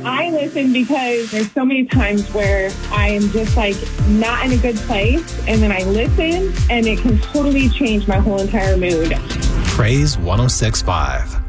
I listen because there's so many times where I'm just like not in a good place, and then I listen and it can totally change my whole entire mood. Praise 106.5.